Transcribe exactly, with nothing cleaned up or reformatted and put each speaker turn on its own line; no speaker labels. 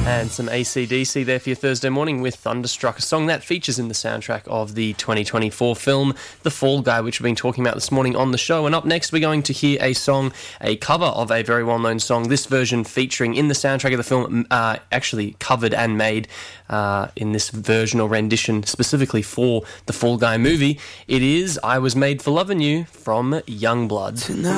And some A C D C there for your Thursday morning with Thunderstruck, a song that features in the soundtrack of the twenty twenty-four film The Fall Guy, which we've been talking about this morning on the show. And up next, we're going to hear a song, a cover of a very well-known song, this version featuring in the soundtrack of the film, uh, actually covered and made uh, in this version or rendition specifically for the Fall Guy movie. It is I Was Made for Loving You from Youngblood. Tonight.